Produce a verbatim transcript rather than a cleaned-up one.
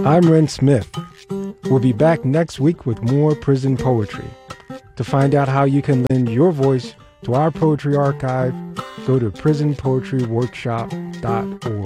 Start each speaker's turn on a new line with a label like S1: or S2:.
S1: I'm Ren Smith. We'll be back next week with more prison poetry. To find out how you can lend your voice to our poetry archive, go to prison poetry workshop dot org.